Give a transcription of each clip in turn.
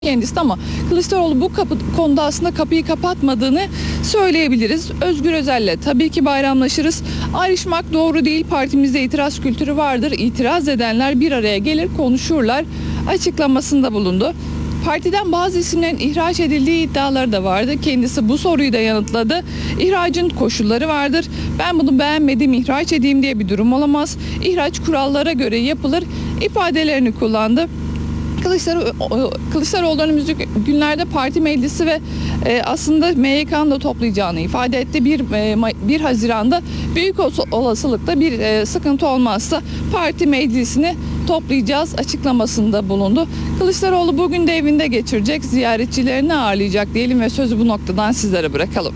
kendisi ama Kılıçdaroğlu bu konuda aslında kapıyı kapatmadığını söyleyebiliriz. Özgür Özel'le tabii ki bayramlaşırız. Ayrışmak doğru değil. Partimizde itiraz kültürü vardır. İtiraz edenler bir araya gelir, konuşurlar açıklamasında bulundu. Partiden bazı isimlerin ihraç edildiği iddiaları da vardı. Kendisi bu soruyu da yanıtladı. İhracın koşulları vardır. Ben bunu beğenmedim, ihraç edeyim diye bir durum olamaz. İhraç kurallara göre yapılır ifadelerini kullandı. Kılıçdaroğlu önümüzdeki günlerde parti meclisi ve aslında MYK'nı da toplayacağını ifade etti. 1 Haziran'da büyük olasılıkla bir sıkıntı olmazsa parti meclisini toplayacağız açıklamasında bulundu. Kılıçdaroğlu bugün de evinde geçirecek, ziyaretçilerini ağırlayacak diyelim ve sözü bu noktadan sizlere bırakalım.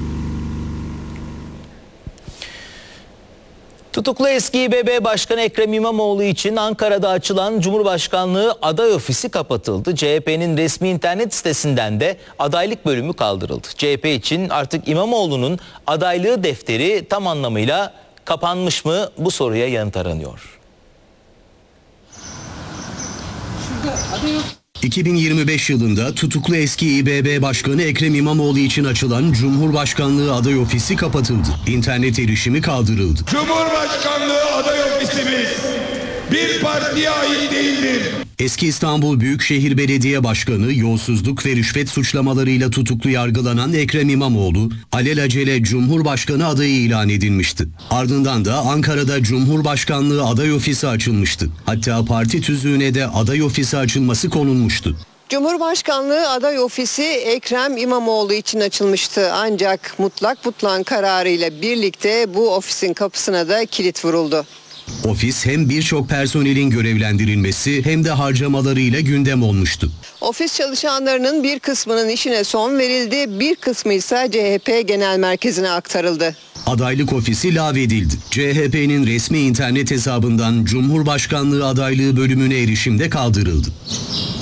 Tutuklu eski İBB Başkanı Ekrem İmamoğlu için Ankara'da açılan Cumhurbaşkanlığı aday ofisi kapatıldı. CHP'nin resmi internet sitesinden de adaylık bölümü kaldırıldı. CHP için artık İmamoğlu'nun adaylığı defteri tam anlamıyla kapanmış mı? Bu soruya yanıt aranıyor. 2025 yılında tutuklu eski İBB Başkanı Ekrem İmamoğlu için açılan Cumhurbaşkanlığı aday ofisi kapatıldı. İnternet erişimi kaldırıldı. Cumhurbaşkanlığı aday ofisimiz bir partiye ait değildir. Eski İstanbul Büyükşehir Belediye Başkanı yolsuzluk ve rüşvet suçlamalarıyla tutuklu yargılanan Ekrem İmamoğlu alelacele Cumhurbaşkanı adayı ilan edilmişti. Ardından da Ankara'da Cumhurbaşkanlığı aday ofisi açılmıştı. Hatta parti tüzüğüne de aday ofisi açılması konulmuştu. Cumhurbaşkanlığı aday ofisi Ekrem İmamoğlu için açılmıştı. Ancak mutlak butlan kararıyla birlikte bu ofisin kapısına da kilit vuruldu. Ofis hem birçok personelin görevlendirilmesi hem de harcamalarıyla gündem olmuştu. Ofis çalışanlarının bir kısmının işine son verildi, bir kısmı ise CHP Genel Merkezi'ne aktarıldı. Adaylık ofisi lağvedildi. CHP'nin resmi internet hesabından Cumhurbaşkanlığı adaylığı bölümüne erişim de kaldırıldı.